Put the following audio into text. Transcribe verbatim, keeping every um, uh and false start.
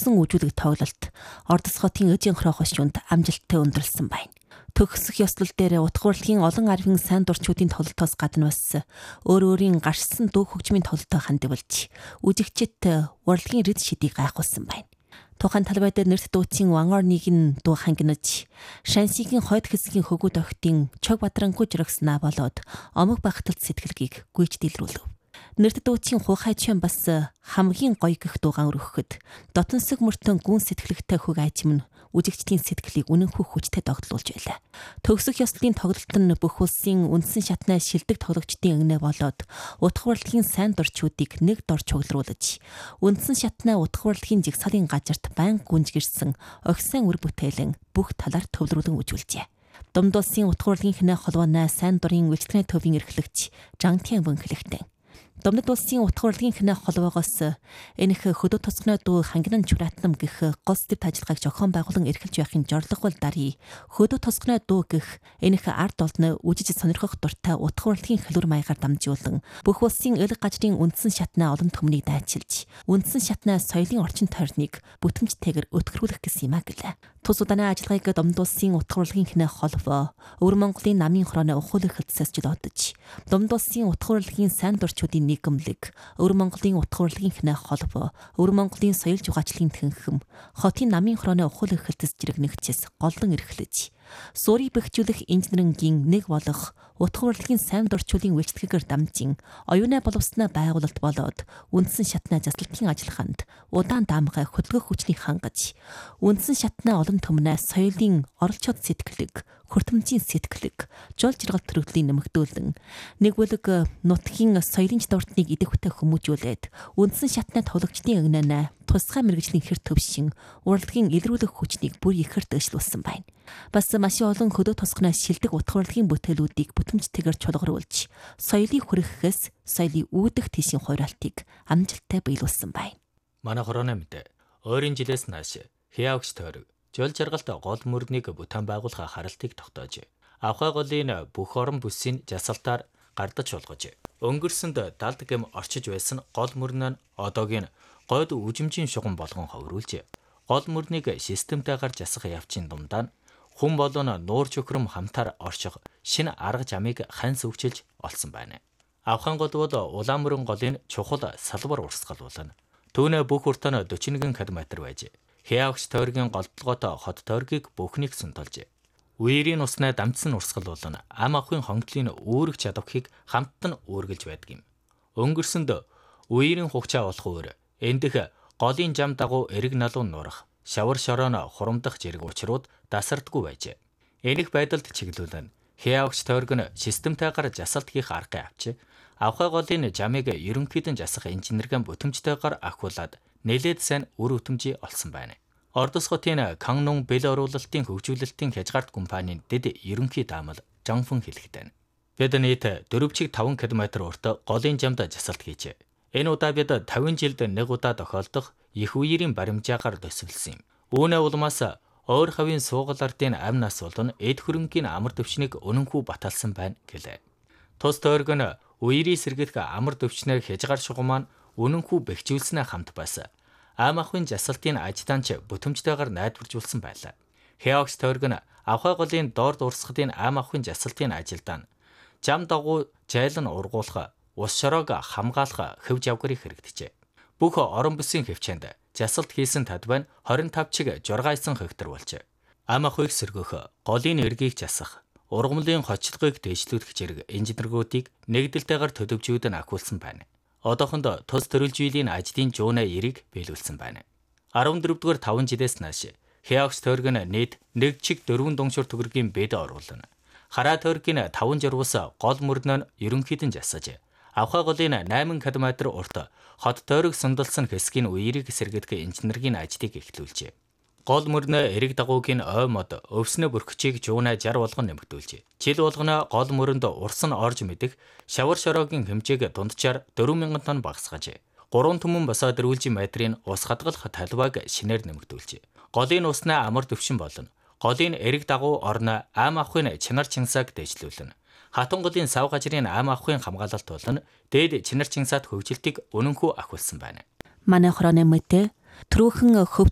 хөгжсөн үжүүлэг тоглолт Ордос хотын Эжийн хороо хошуунд амжилттай өндөрлсөн байна. Төгсөх ёслол дээр утга урлагийн олон арвин сайн дурчуудын тоглолтоос гадна бас өөр өөрийн гаршсан дуу хөгжмийн тоглолтоо хандивалж үжигчид урлагийн рэд шидийг гайхуулсан байна. Тухайн талбайд нэрт дууцын Вангорныг нь дуу хангинаж, Шансигийн хойд хэсгийн хөгүүд охидын Чог Бадрангүй жиргснаа болоод омог багталт сэтгэлгийг гүйж дэлрүүлв. Нэрт дууцын Хуухай чим бас хамгийн гоё гэх дуугаан өргөхөд дотносог мөртөн гүн сэтгэлэгтэй хөг ажим нь үжигчдийн сэтгэлийг үнэнхүү хүчтэй догтлуулж байлаа. Төгсөх ёслолын тоглолт нь бүх улсын үндсэн шатнаа шилдэг тоглогчдын эгнээ болоод утга урлагийн сайн дурчуудыг нэг дор чуглуулж, үндсэн шатнаа утга урлагийн жигсаалын газарт байнга гүнжгэрсэн огсан үр бүтээлэн бүх талаар төвлөрүүлэн үжүүлжээ. Домд улсын утга урлагийн хинэ холбооны сайн дурын үлчтгэний төвийн эрхлэгч Жангтийн бөнхлөгтэн Домнод улсын утга урлагийн хинэ холбоогоос энэх хөдөө тоцгоны дуу хангинан чураатнам гэх гол дэвт ажиллагааг зохион байгуулан эрхэлж байхын зорилго бол дарий хөдөө тоцгоны дуу гэх энэх ард олны үжиж сонирхох дуртай утга урлагийн хэлбэр маягаар дамжуулан бүх улсын эл гажрын үндсэн шатнаа олон төмнийг дайчилж үндсэн шатнаа соёлын орчин тойрныг бүтэмжтэйгэр өтгөрүүлэх гэсэн юм а гэлээ. Тус удааны ажиллагааг Домд улсын утга урлагийн хинэ холбоо Өвөр Монголын намын хорооны ухуулах хэлцээс жолоодож Домд улсын утга урлагийн сайн дурчуудын нийгэмлэг, Өвөр Монголын утга урлагийн хинэ холбоо, Өвөр Монголын соёл жугаачлалын тэнхэм, хотын намын хорооны ухуулах хэлцэс жирэг нэгчээс голлон эрхлэж, суурийг бэхжүүлэх инженерингийн нэг болох утга урлагийн сайн дурчуулын үйлчлэгээр дамжин оюунаа боловсноо байгуулалт болоод үндсэн шатнаа заслалтын ажиллагаанд удаан даамгай хөдөлгөх хүчний хангаж, үндсэн шатнаа олон төмнөө соёлын оролцоод сэтгэлэг, хүртэмжийн сэтгэлэг, жол жиргал төрөлтлийн нэмэгдүүлэн нэг бүлэг нутгийн соёлын дуртныг идэвхтэй хүмүүжүүлээд үндсэн шатнаа тоглогчдын эгнэнэ тусгай мэрэгжлийн хэр төвшин урлагийн илрүүлэх хүчнийг бүр ихэрт өшлүүлсэн байна. Бас маш олон хөдөө тусгнаа шилдэг утга урлагийн бүтээлүүдийг бүтэмжтэйгээр чулгаруулж, соёлыг хүргэхээс соёлын үүдэх тийшийн хураалтыг амжилттай биелүүлсэн байна. Манай хорооны мэдээ ойрын жилээс нааш хяагч тойрог жол жаргалт гол мөрнийг бүтээн байгуулах харалтыг тогтоож, авхай голын бүх орон бүсийн жасалтаар гардаж болгож, өнгөрсөнд далд гэм орчиж байсан гол мөрн нь одоогийн гойд үжимжийн шугам болгон ховруулж, гол мөрнийг системтэйгээр жасах явцын дундаа хүн болон нуур чөкрөм хамтаар орших шинэ арга замыг ханьс өвчилж олсон байна. Авхан гол бол улаан мөрөн голын чухал салбар урсгал болно. Түүнээ бүх уртаа дөрвөн километр байж, хяагч тойргийн голдлоготой хот тойргийг бүхнийг сунтолж, үерийн уснаа дамжсан урсгал болно. Ам ахын хонглын үүрэг чадварыг хамтд нь үүргэлж байдаг юм. Өнгөрсөнд үерийн хугацаа болох өөр эндэх голын зам дагуу эрэг налуу нурах, шавар шорооно хурамдах зэрэг учрууд дасардгүй байжээ. Энэх байдалд чиглүүлэн хяагч тойрог нь системтэйгээр жасалт хийх аргыг авч, авхай голын замыг ерөнхийдөн жасах инженерийн бүтэмжтэйгээр ахиулаад нэлээд сайн үр өтөмжий олсон байна. Ордос хотын Каннун бэл оруулалтын хөгжүүлэлтийн хязгаарт компанийн дэд ерөнхий даамал Жанфэн хэлэхдээ бид нийт дөрвөн таван километр урт голын замд жасалт хийжээ. Энэ удаа бид тавин жилд нэг удаа тохиолдох их үерийн баримжаагаар төсвөлсөн юм. Үүнээ улмаас өөр хавийн суугал ардын амь нас болон эд хөрөнгийн амар төвчнийг өнөнхүү баталсан байна гэлээ. Тус тойрог нь үерийн сэргийлэх амар төвчнэр хязгаар шугам маань үнэнхүү бэхжүүлснээ хамт байсан. Ам ахын жасалтын ажилтанч бүтэмжтэйгээр найдваржуулсан байлаа. Хяагч тойрог нь авхай голын доорд урсгалын ам ахын жасалтын ажилтан зам дагуу жайлан ургуулах, ус шороог хамгаалах хэв завгарыг хэрэгдэжээ. Бүх орон бүсийн хөвчөнд жасалт хийсэн талбай нь двадцать пять чиг жургайсан хэгтэр болжээ. Ам ахыг сэргөх, голын эргийг засах, ургамлын хоцлогыг дэвшлүүлэх зэрэг инженергуудыг нэгдэлтэйгээр төлөвжүүд нь ахиулсан байна. Одоохонд тус төрөлжийллийн ажлын жуунаа эрийг биелүүлсэн байна. арван дөрөвдүгээр таван жилээс нааш хяагч тойрог нь нийт нэг чиг дөрвөн дунгшуур төгрөгийн бэд оруулна. Хараа тойргийн таван журвус гол мөрнөө ерөнхийдөн жасаж, авхай голын восемь километр урт хот тойрог сундалсан хэсгийн үерийг сэргээх инженерийн ажлыг эхлүүлжээ. Гол мөрнөө эрэг дагуугийн ой мод өвснө бүрхчийг жуунаа шарь болгон нэмэгдүүлжээ. Жил болгоно гол мөрөнд урс нь орж мэдэх шавар шороогийн хэмжээг дунджаар дөрвөн мянган тонн багасгажээ. гурван түмэн босоод ирүүлжин метрийн ус хадгалах талбайг шинээр нэмэгдүүлжээ. Голын уснаа амар төвшин болно. Голын эрэг дагуу орно ам авахын чанар чинсаг дэвшлүүлнэ. Хатан голын сав газрын ам авахын хамгаалалт болон дээд чанар чинсаад хөгжилтийг үнэнхүү ахиулсан байна. Манай хорооны мэдээ түрүүхэн хөв